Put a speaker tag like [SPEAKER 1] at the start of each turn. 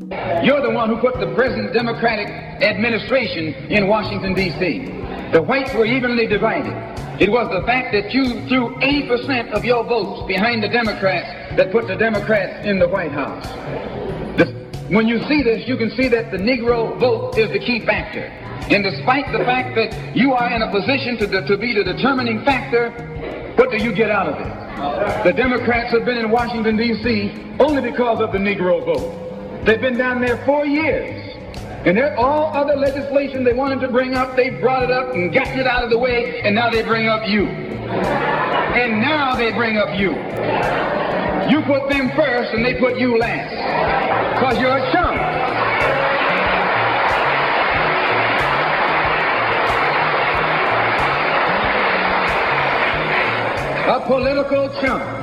[SPEAKER 1] You're the one who put the present Democratic administration in Washington, D.C. The whites were evenly divided. It was the fact that you threw 80% of your votes behind the Democrats that put the Democrats in the White House. When you see this, you can see that the Negro vote is the key factor. And despite the fact that you are in a position to be the determining factor, what do you get out of it? The Democrats have been in Washington, D.C. only because of the Negro vote. They've been down there 4 years. And all other legislation they wanted to bring up, they brought it up and gotten it out of the way, and now they bring up you. And now they bring up you. You put them first and they put you last. Because you're a chump. A political chump.